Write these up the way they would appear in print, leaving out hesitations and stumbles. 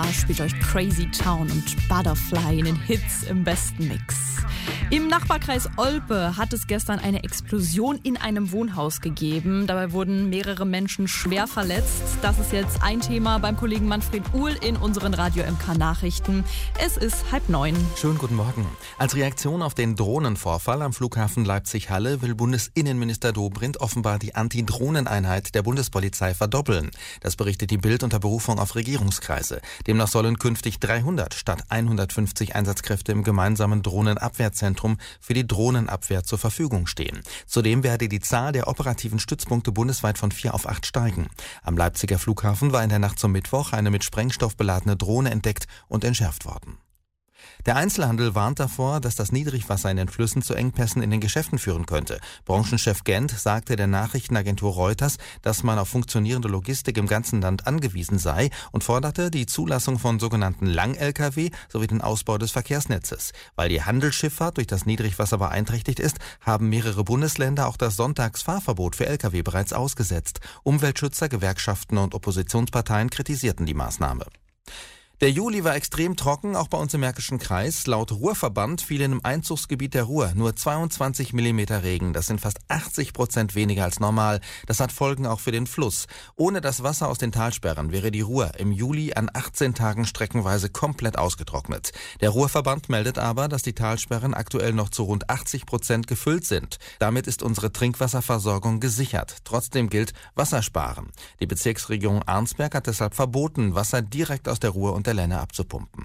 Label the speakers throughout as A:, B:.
A: Spielt euch Crazy Town und Butterfly in den Hits im besten Mix. Im Nachbarkreis Olpe hat es gestern eine Explosion in einem Wohnhaus gegeben. Dabei wurden mehrere Menschen schwer verletzt. Das ist jetzt ein Thema beim Kollegen Manfred Uhl in unseren Radio MK Nachrichten. Es ist 8:30.
B: Schönen guten Morgen. Als Reaktion auf den Drohnenvorfall am Flughafen Leipzig-Halle will Bundesinnenminister Dobrindt offenbar die Anti-Drohnen-Einheit der Bundespolizei verdoppeln. Das berichtet die Bild unter Berufung auf Regierungskreise. Demnach sollen künftig 300 statt 150 Einsatzkräfte im gemeinsamen Drohnenabwehrzentrum für die Drohnenabwehr zur Verfügung stehen. Zudem werde die Zahl der operativen Stützpunkte bundesweit von 4 auf 8 steigen. Am Leipziger Flughafen war in der Nacht zum Mittwoch eine mit Sprengstoff beladene Drohne entdeckt und entschärft worden. Der Einzelhandel warnt davor, dass das Niedrigwasser in den Flüssen zu Engpässen in den Geschäften führen könnte. Branchenchef Gent sagte der Nachrichtenagentur Reuters, dass man auf funktionierende Logistik im ganzen Land angewiesen sei und forderte die Zulassung von sogenannten Lang-Lkw sowie den Ausbau des Verkehrsnetzes. Weil die Handelsschifffahrt durch das Niedrigwasser beeinträchtigt ist, haben mehrere Bundesländer auch das Sonntagsfahrverbot für Lkw bereits ausgesetzt. Umweltschützer, Gewerkschaften und Oppositionsparteien kritisierten die Maßnahme. Der Juli war extrem trocken, auch bei uns im Märkischen Kreis. Laut Ruhrverband fielen im Einzugsgebiet der Ruhr nur 22 Millimeter Regen. Das sind fast 80% weniger als normal. Das hat Folgen auch für den Fluss. Ohne das Wasser aus den Talsperren wäre die Ruhr im Juli an 18 Tagen streckenweise komplett ausgetrocknet. Der Ruhrverband meldet aber, dass die Talsperren aktuell noch zu rund 80% gefüllt sind. Damit ist unsere Trinkwasserversorgung gesichert. Trotzdem gilt Wassersparen. Die Bezirksregierung Arnsberg hat deshalb verboten, Wasser direkt aus der Ruhr und der Lenne abzupumpen.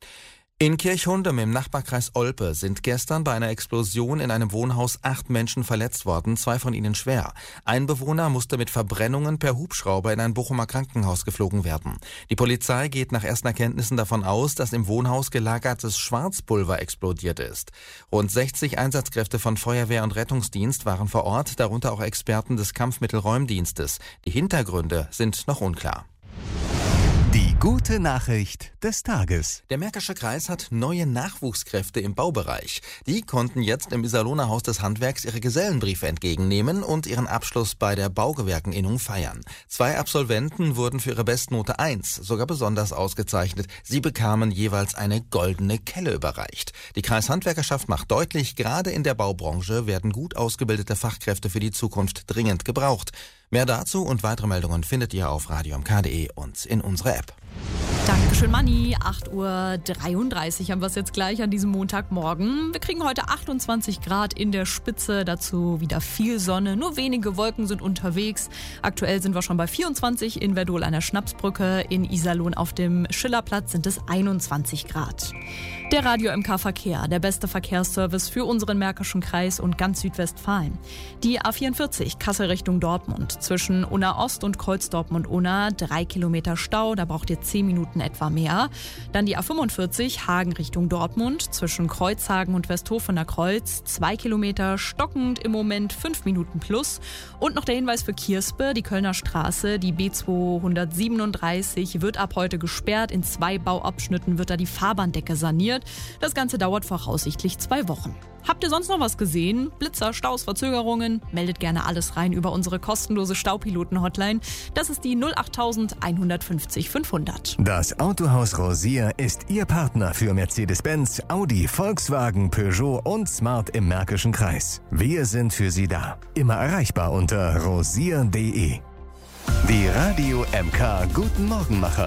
B: In Kirchhundem im Nachbarkreis Olpe sind gestern bei einer Explosion in einem Wohnhaus 8 Menschen verletzt worden, 2 von ihnen schwer. Ein Bewohner musste mit Verbrennungen per Hubschrauber in ein Bochumer Krankenhaus geflogen werden. Die Polizei geht nach ersten Erkenntnissen davon aus, dass im Wohnhaus gelagertes Schwarzpulver explodiert ist. Rund 60 Einsatzkräfte von Feuerwehr und Rettungsdienst waren vor Ort, darunter auch Experten des Kampfmittelräumdienstes. Die Hintergründe sind noch unklar.
C: Die gute Nachricht des Tages.
B: Der Märkische Kreis hat neue Nachwuchskräfte im Baubereich. Die konnten jetzt im Iserlohner Haus des Handwerks ihre Gesellenbriefe entgegennehmen und ihren Abschluss bei der Baugewerkeninnung feiern. 2 Absolventen wurden für ihre Bestnote 1 sogar besonders ausgezeichnet. Sie bekamen jeweils eine goldene Kelle überreicht. Die Kreishandwerkerschaft macht deutlich, gerade in der Baubranche werden gut ausgebildete Fachkräfte für die Zukunft dringend gebraucht. Mehr dazu und weitere Meldungen findet ihr auf radiomk.de und in unserer App.
A: Dankeschön, Manni. 8:33 Uhr haben wir es jetzt gleich an diesem Montagmorgen. Wir kriegen heute 28 Grad in der Spitze, dazu wieder viel Sonne. Nur wenige Wolken sind unterwegs. Aktuell sind wir schon bei 24 in Verdol an der Schnapsbrücke. In Iserlohn auf dem Schillerplatz sind es 21 Grad. Der Radio MK Verkehr, der beste Verkehrsservice für unseren Märkischen Kreis und ganz Südwestfalen. Die A44 Kassel Richtung Dortmund. Zwischen Unna Ost und Kreuz Dortmund-Unna 3 Kilometer Stau, da braucht ihr 10 Minuten etwa mehr. Dann die A45 Hagen Richtung Dortmund. Zwischen Kreuzhagen und Westhofener Kreuz 2 Kilometer, stockend im Moment 5 Minuten plus. Und noch der Hinweis für Kierspe, die Kölner Straße, die B237 wird ab heute gesperrt. In 2 Bauabschnitten wird da die Fahrbahndecke saniert. Das Ganze dauert voraussichtlich 2 Wochen. Habt ihr sonst noch was gesehen? Blitzer, Staus, Verzögerungen? Meldet gerne alles rein über unsere kostenlose Staupiloten-Hotline. Das ist die 08000 150 500.
C: Das Autohaus Rosier ist Ihr Partner für Mercedes-Benz, Audi, Volkswagen, Peugeot und Smart im Märkischen Kreis. Wir sind für Sie da. Immer erreichbar unter rosier.de. Die Radio MK Guten Morgenmacher.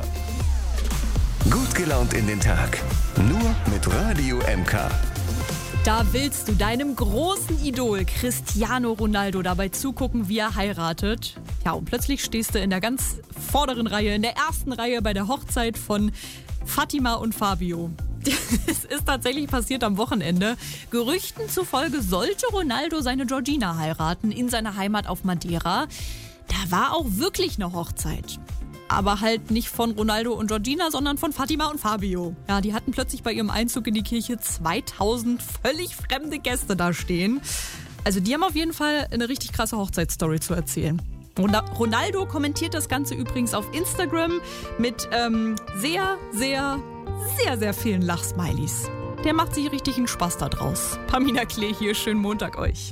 C: Gut gelaunt in den Tag. Nur mit Radio MK.
A: Da willst du deinem großen Idol Cristiano Ronaldo dabei zugucken, wie er heiratet. Ja, und plötzlich stehst du in der ganz vorderen Reihe, in der ersten Reihe bei der Hochzeit von Fatima und Fabio. Es ist tatsächlich passiert am Wochenende. Gerüchten zufolge sollte Ronaldo seine Georgina heiraten in seiner Heimat auf Madeira. Da war auch wirklich eine Hochzeit. Aber halt nicht von Ronaldo und Georgina, sondern von Fatima und Fabio. Ja, die hatten plötzlich bei ihrem Einzug in die Kirche 2000 völlig fremde Gäste da stehen. Also die haben auf jeden Fall eine richtig krasse Hochzeitsstory zu erzählen. Ronaldo kommentiert das Ganze übrigens auf Instagram mit sehr, sehr, sehr, sehr vielen Lachsmileys. Der macht sich richtig einen Spaß da draus. Pamina Klee hier, schönen Montag euch.